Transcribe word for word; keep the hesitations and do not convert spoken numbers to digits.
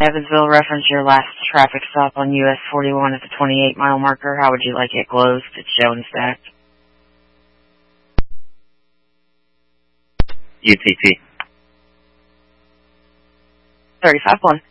Evansville, reference your last traffic stop on U S forty-one at the twenty-eight mile marker. How would you like it closed? It's showing stacked. U T T. thirty-five one.